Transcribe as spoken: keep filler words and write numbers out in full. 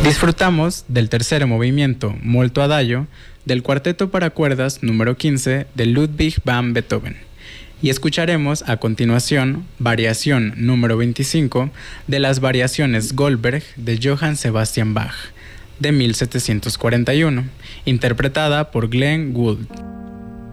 Disfrutamos del tercer movimiento Molto Adagio del cuarteto para cuerdas número quince de Ludwig van Beethoven y escucharemos a continuación Variación número veinticinco de las Variaciones Goldberg de Johann Sebastian Bach de mil setecientos cuarenta y uno, interpretada por Glenn Gould.